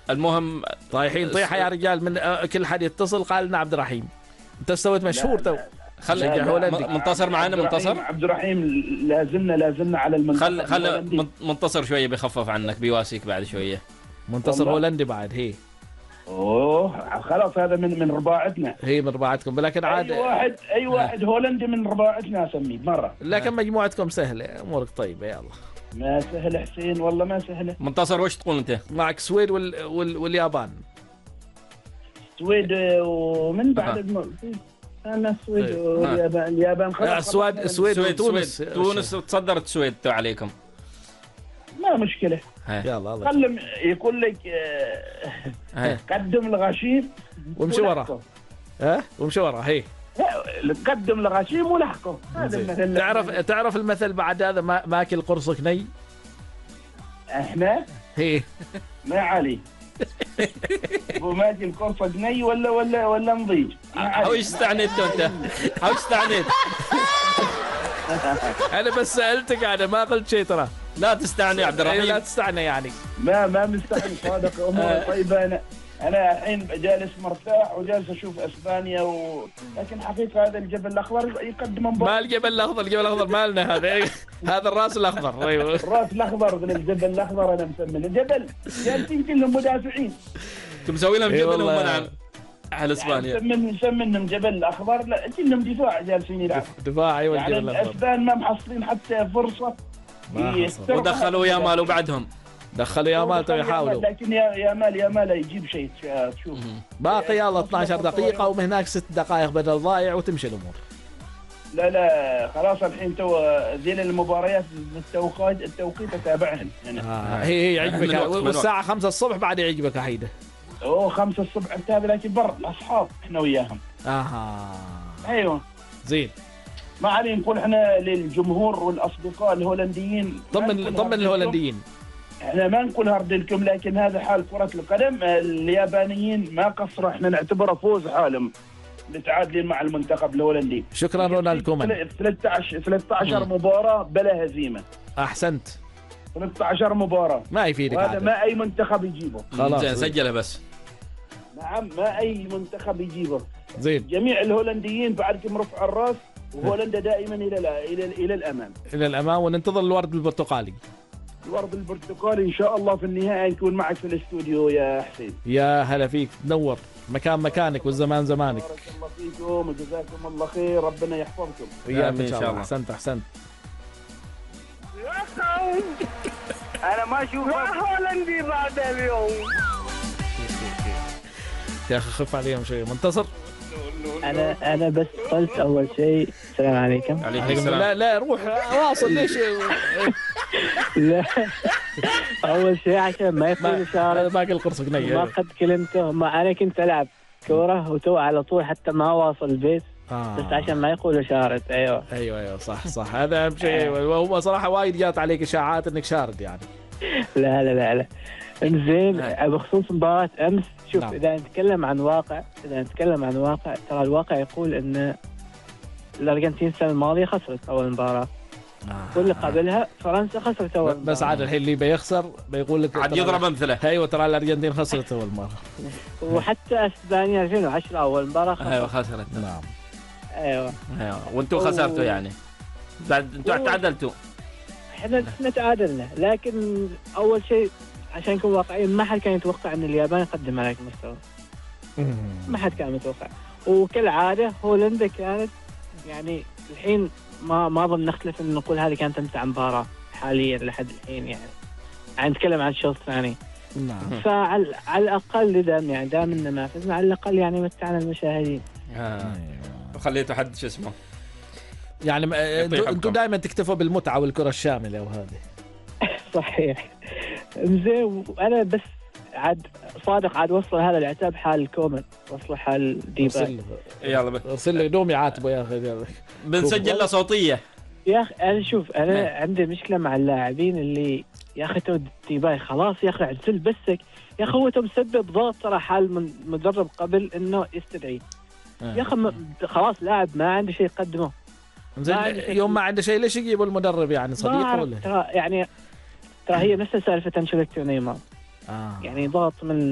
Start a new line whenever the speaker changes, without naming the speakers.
المهم
رايحين طيحه يا رجال من كل حد يتصل قال لنا عبد الرحيم. انت سويت مشهور تو.
خلي
هولندي.
منتصر معانا. منتصر
عبد الرحيم لازمنا على المنتخب.
خل منتصر شويه بيخفف عنك بيواسيك بعد شويه.
منتصر هولندي بعد. هي
اوه خلاص هذا من رباعتنا.
هي من رباعتكم لكن عاد
اي واحد هولندي من رباعتنا اسميه مره.
لكن مجموعتكم سهله امورك طيبه. يلا
ما سهل حسين والله ما سهله.
منتصر وش تقول انت؟
معك السويد واليابان.
السويد ومن بعد انا السويد واليابان. اليابان خلاص.
السويد وتونس.
تونس تصدرت السويد عليكم.
ما مشكله.
يلا
خلهم يقول لك قدم الغشيم
وامشي وراه. وامشي وراه. هي
قدم الغشيم ولحقه. هذا المثل.
تعرف المثل بعد هذا ماكل قرصك ني.
احنا ما علي وماكل قرصك ني ولا نضيج.
حوش استعنيت انت. حوش استعنيت.
انا بس سالتك انا ما قلت شيء ترى.
لا تستعني يا عبد الرحيم.
لا تستعني يعني.
ما مستعني صادق. امور طيبه. انا الحين جالس مرتاح وجالس اشوف اسبانيا لكن حقيقه هذا الجبل الاخضر يقدم مباراه.
ما الجبل الاخضر مالنا هذا. هذا الراس الاخضر. ايوه
الراس الاخضر من الجبل الاخضر. انا مسمينه جبل جالسين كلهم مدافعين.
انتم مسوي لهم جبل ومنعم على اسبانيا.
مسمينهم جبل الاخضر. لا كلهم دفاع جالسين يلعبوا
دفاع. ايوه
يعني
الجبل الاخضر.
الاسبان ما محصلين حتى فرصه.
ودخلوا يامال وبعدهم
دخلوا يامال يحاولوا.
لكن يامال يجيب شيء تشوف.
باقي يلا 12 دقيقة ومن هناك 6 دقائق بدل ضايع وتمشي الأمور.
لا خلاص الحين ذيل المباريات التوقيت أتابعهن يعني.
هي يعجبك. والساعة 5 الصبح بعد يعجبك حيدة.
5 الصبح أتابع لكن برا الأصحاب إحنا وياهم. أيوة
زين.
ما علي نقول إحنا للجمهور والأصدقاء الهولنديين.
طمن الهولنديين.
احنا ما نقول هارد لكم لكن هذا حال كرة القدم. اليابانيين ما قصروا. احنا نعتبره فوز حالهم متعادلين مع المنتخب الهولندي.
شكرا رونالد كومان.
13 مباراة بلا هزيمة.
احسنت.
13 مباراة
ما يفيدك.
هذا ما اي منتخب يجيبه.
خلاص سجله بس.
نعم ما اي منتخب يجيبه.
زين.
جميع الهولنديين بعدكم رفع الراس وهولندا دائما الى الامام.
الى الامام وننتظر الورد البرتقالي.
الورد البرتقالي ان شاء الله في النهايه نكون معك في الاستوديو يا حسين.
يا هلا فيك. تنور. مكانك والزمان زمانك.
بارك الله فيكم وجزاكم الله خير. ربنا يحفظكم.
وياك ان شاء الله. احسنت.
انا ما اشوف هولندي بعد اليوم.
يا اخي خف عليهم شيء. منتصر.
انا بس قلت اول شيء السلام عليكم.
عليكم السلام.
لا روح واصل. ليش؟
لا اول شيء عشان ما يكون شارع.
باقي القرص قنيه.
ما قد كلمته. انا كنت العب كوره وتو على طول حتى ما واصل البيت. بس عشان ما يقولوا شارد.
ايوه صح هذا اهم شيء. وهو صراحه وايد جات عليك اشاعات انك شارد يعني.
لا انزين بخصوص مباراة امس. شوف نعم. اذا نتكلم عن واقع ترى الواقع يقول ان الارجنتين السنة الماضية خسرت اول مباراة. واللي قبلها فرنسا خسرت اول مباراة.
بس عاد الحين اللي بيخسر بيقول لك
عاد يضرب امثله.
ايوه ترى الارجنتين خسرت اول مرة.
وحتى اسبانيا 2010 اول مباراة خسرت.
ايوه خسرت.
نعم.
ايوه
وانتم خسرتوا يعني. بعد انتم تعادلتوا.
احنا تعادلنا لكن اول شيء عشان نكون واقعيين ما حد كان يتوقع ان اليابان يقدم عليك مستوى. ما حد كان متوقع. وكالعاده هولندا كانت يعني الحين ما اظن نختلف ان نقول هذه كانت امتع مباراه حاليا لحد الحين يعني نتكلم عن الشوط الثاني.
نعم.
فعلى الاقل دام اننا ما فزنا على الاقل يعني متعنا المشاهدين.
وخليته حد شو اسمه
يعني انتم دائما تكتفوا بالمتعه والكره الشامله وهذه.
صحيح. زين وانا بس عاد صادق عاد وصل هذا العتاب حال كومان. وصل حال ديباي.
يلا
ارسل له دوم يعاتبه يا اخي.
بنسجل له صوتيه
يا اخي. انا شوف انا عندي مشكله مع اللاعبين اللي يا اخي تو ديباي خلاص يا اخي اعتزل بسك يا اخي. هو مسبب ضغط ترى حال مدرب قبل انه يستدعي. يا اخي خلاص لاعب ما عنده شيء يقدمه.
يوم ما عنده شيء ليش يجيبوا المدرب يعني صديقه ولا؟
ترى هي نفس سالفه انشيلوتي ونيمار. يعني ضغط من